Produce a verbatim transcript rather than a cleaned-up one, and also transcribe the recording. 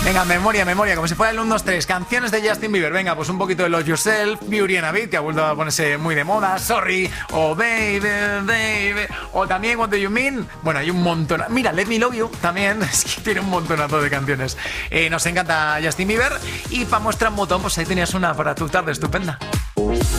Venga, memoria, memoria, como si fuera el uno, dos, tres. Canciones de Justin Bieber. Venga, pues un poquito de Love Yourself, Beauty and a Beat, que ha vuelto a ponerse muy de moda. Sorry, o Baby, Baby, o también What Do You Mean. Bueno, hay un montón. Mira, Let Me Love You también, es que tiene un montonazo de canciones. Eh, nos encanta Justin Bieber. Y para muestra un botón, pues ahí tenías una para tu tarde estupenda.